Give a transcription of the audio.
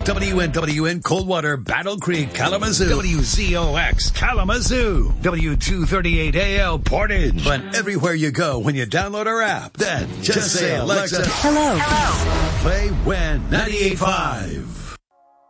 WNWN Coldwater, Battle Creek, Kalamazoo. WZOX Kalamazoo. W238AL Portage. But everywhere you go when you download our app, then just say, Alexa, Hello. play WIN 98.5.